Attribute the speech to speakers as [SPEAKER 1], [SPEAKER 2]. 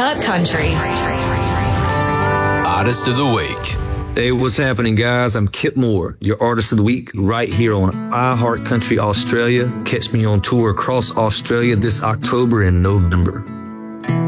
[SPEAKER 1] Country.
[SPEAKER 2] Artist of the Week.
[SPEAKER 3] Hey, what's happening, guys? I'm Kip Moore, your Artist of the Week, right here on iHeart Country Australia. Catch me on tour across Australia this October and November.